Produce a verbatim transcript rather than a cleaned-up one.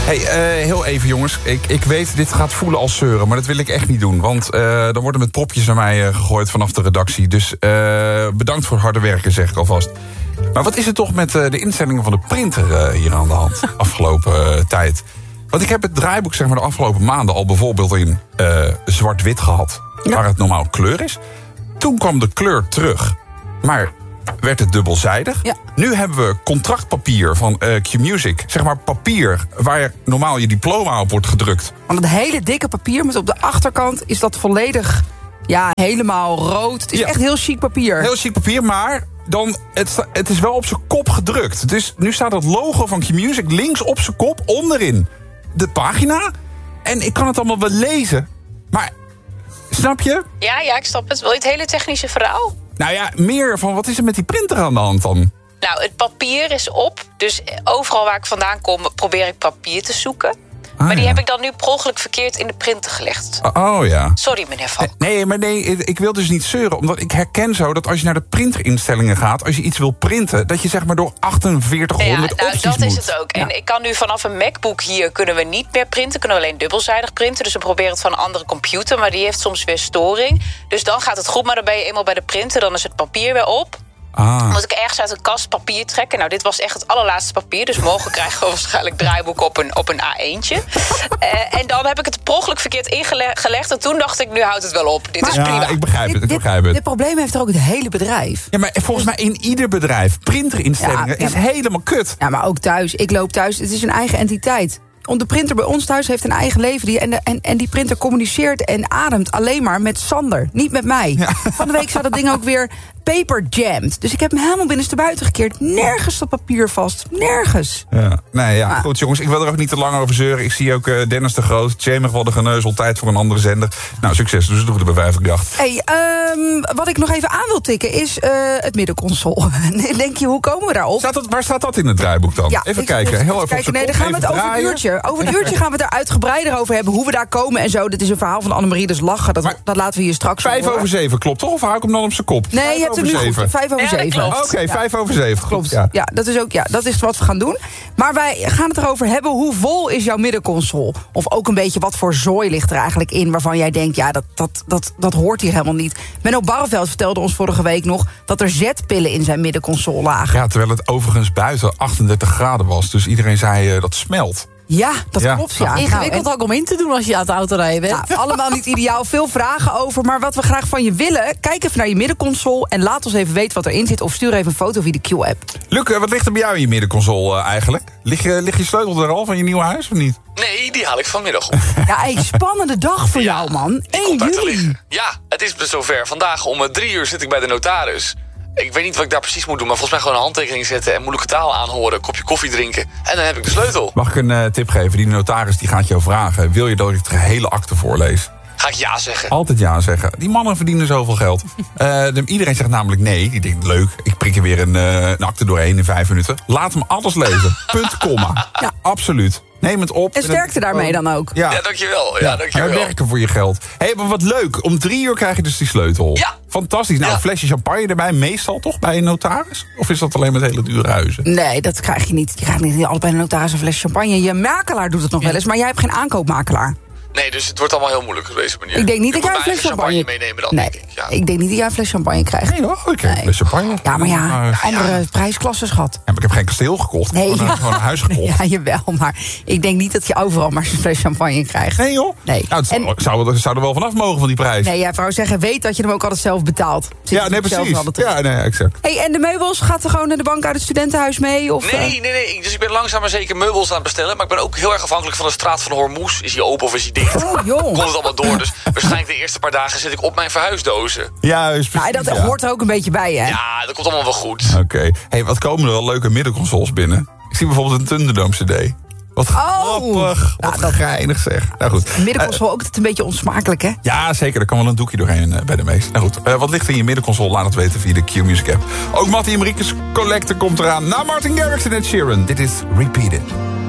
Hey, uh, heel even jongens. Ik, ik weet, dit gaat voelen als zeuren, maar dat wil ik echt niet doen. Want uh, dan worden met propjes naar mij uh, gegooid vanaf de redactie. Dus uh, bedankt voor het harde werken, zeg ik alvast. Maar wat is er toch met uh, de instellingen van de printer uh, hier aan de hand afgelopen uh, tijd? Want ik heb het draaiboek zeg maar, de afgelopen maanden al bijvoorbeeld in uh, zwart-wit gehad. Ja. Waar het normaal kleur is. Toen kwam de kleur terug. Maar werd het dubbelzijdig. Ja. Nu hebben we contractpapier van uh, Q-Music. Zeg maar papier waar normaal je diploma op wordt gedrukt. Want het hele dikke papier met op de achterkant is dat volledig, ja, helemaal rood. Het is ja. echt heel chic papier. Heel chic papier, maar dan, het, het is wel op zijn kop gedrukt. Dus nu staat het logo van Q-Music links op zijn kop, onderin de pagina. En ik kan het allemaal wel lezen. Maar, snap je? Ja, ja, ik snap het. Wil je het hele technische verhaal? Nou ja, meer van wat is er met die printer aan de hand dan? Nou, het papier is op. Dus overal waar ik vandaan kom, probeer ik papier te zoeken. Ah, maar die ja. heb ik dan nu per ongeluk verkeerd in de printer gelegd. Oh ja. Sorry, meneer Valk. Nee, maar nee, ik wil dus niet zeuren. Omdat ik herken zo dat als je naar de printerinstellingen gaat, als je iets wil printen, dat je zeg maar door achtenveertighonderd ja, nou, opties dat moet. is het ook. En ja. ik kan nu vanaf een MacBook hier kunnen we niet meer printen. Kunnen we alleen dubbelzijdig printen. Dus we proberen het van een andere computer. Maar die heeft soms weer storing. Dus dan gaat het goed. Maar dan ben je eenmaal bij de printer. Dan is het papier weer op. Ah. Dan moet ik ergens uit een kast papier trekken. Nou, dit was echt het allerlaatste papier. Dus morgen krijgen we waarschijnlijk draaiboek op een, op een A eentje. uh, en dan heb ik het per ongeluk verkeerd ingelegd. En toen dacht ik, nu houdt het wel op. Dit maar, is ja, prima. Ik begrijp het, ik dit, begrijp het. Dit probleem heeft er ook het hele bedrijf. Ja, maar volgens mij in ieder bedrijf. Printerinstellingen ja, ja, is helemaal kut. Ja, maar ook thuis. Ik loop thuis. Het is een eigen entiteit. De printer bij ons thuis heeft een eigen leven. Die, en, de, en, en die printer communiceert en ademt alleen maar met Sander. Niet met mij. Ja. Van de week zat dat ding ook weer paper jammed. Dus ik heb hem helemaal binnenstebuiten gekeerd. Nergens dat papier vast. Nergens. Ja. Nee, ja. Ah. Goed jongens, ik wil er ook niet te lang over zeuren. Ik zie ook uh, Dennis de Groot. Jamie wel de geneuzel. Tijd voor een andere zender. Nou, succes. Dus doe het bij vijf gedacht. Hey, um, wat ik nog even aan wil tikken is uh, het middenconsole. Denk je, hoe komen we daarop? Staat dat, waar staat dat in het draaiboek dan? Ja, even ik, kijken. Heel even kijken. Nee, dan gaan we het over een uurtje. Over een uurtje gaan we het daar uitgebreider over hebben. Hoe we daar komen en zo. Dit is een verhaal van Annemarie, dus lachen. Dat, maar, dat laten we hier straks Vijf horen. over zeven, klopt toch? Of hou ik hem dan op zijn kop? Nee, je hebt hem nu goed. Vijf over zeven. Ja, Oké, okay, vijf ja. over zeven. Klopt. Ja. ja, dat is ook ja, dat is wat we gaan doen. Maar wij gaan het erover hebben. Hoe vol is jouw middenconsole? Of ook een beetje wat voor zooi ligt er eigenlijk in, waarvan jij denkt, ja, dat, dat, dat, dat hoort hier helemaal niet. Menno Barreveld vertelde ons vorige week nog dat er zetpillen in zijn middenconsole lagen. Ja, terwijl het overigens buiten achtendertig graden was. Dus iedereen zei uh, dat smelt. Ja, dat ja. klopt. Ja. Ingewikkeld nou, ook om in te doen als je aan het autorijden bent. Ja, allemaal niet ideaal. Veel vragen over. Maar wat we graag van je willen, kijk even naar je middenconsole en laat ons even weten wat erin zit. Of stuur even een foto via de Q-app. Luc, wat ligt er bij jou in je middenconsole uh, eigenlijk? Lig je, lig je sleutel er al van je nieuwe huis of niet? Nee, die haal ik vanmiddag op. Ja, hey, spannende dag voor ja, jou, man. één juli. Ja, het is zover. Vandaag om drie uur zit ik bij de notaris. Ik weet niet wat ik daar precies moet doen, maar volgens mij gewoon een handtekening zetten en moeilijke taal aanhoren, een kopje koffie drinken en dan heb ik de sleutel. Mag ik een uh, tip geven? Die notaris die gaat jou vragen, wil je dat ik het gehele akte voorlees? Ga ik ja zeggen. Altijd ja zeggen. Die mannen verdienen zoveel geld. uh, de, iedereen zegt namelijk nee. Die denkt, leuk, ik prik er weer een, uh, een akte doorheen in vijf minuten. Laat hem alles lezen. Punt, komma. Ja, absoluut. Neem het op. En sterkte daarmee dan ook. Ja, ja dankjewel. Ja, ja, dankjewel. We werken voor je geld. Hé, hey, maar wat leuk. Om drie uur krijg je dus die sleutel. Ja. Fantastisch. Nou, ja. Een flesje champagne erbij. Meestal toch bij een notaris? Of is dat alleen met hele dure huizen? Nee, dat krijg je niet. Je krijgt niet altijd bij een notaris een flesje champagne. Je makelaar doet het nog ja. wel eens, maar jij hebt geen aankoopmakelaar. Nee, dus het wordt allemaal heel moeilijk op deze manier. Ik denk niet ik dat jij een fles champagne... champagne meenemen dan, nee, denk ik. Ja. ik denk niet dat jij een fles champagne krijgt. Nee hoor, ik heb nee. een fles champagne. Ja, maar ja, uh, andere ja. prijsklassen, schat. Ja, maar ik heb geen kasteel gekocht. Nee. Ik heb gewoon, gewoon een huis gekocht. Ja, jawel, maar ik denk niet dat je overal maar een fles champagne krijgt. Nee joh. Nee. Nou, het zou, en, zou, zou er wel vanaf mogen van die prijs. Nee, jij vrouw zeggen, weet dat je hem ook altijd zelf betaalt. Zit ja, nee, precies. Ja, nee, exact. Hey, en de meubels, gaat er gewoon naar de bank uit het studentenhuis mee? Of, nee, nee, nee. Dus ik ben langzaam maar zeker meubels aan het bestellen. Maar ik ben ook heel erg afhankelijk van de straat van Hormuz. Is die open of is die dicht? Oh, joh. Komt het allemaal door, dus waarschijnlijk de eerste paar dagen zit ik op mijn verhuisdozen. Juist, precies. Nou, dat ja. hoort er ook een beetje bij, hè? Ja, dat komt allemaal wel goed. Oké. Okay. Hey, wat komen er wel leuke middenconsoles binnen? Ik zie bijvoorbeeld een Thunderdome C D. Wat grappig, oh. wat ja, geinig zeg. Nou goed. Middenconsole uh, ook altijd een beetje onsmakelijk, hè? Ja, zeker. Er kan wel een doekje doorheen uh, bij de meesten. Nou goed, uh, wat ligt er in je middenconsole? Laat het weten via de Q-Music app. Ook Mattie en Mariekes Collector komt eraan. Na Martin Garrix en Ed Sheeran. Dit is Repeated.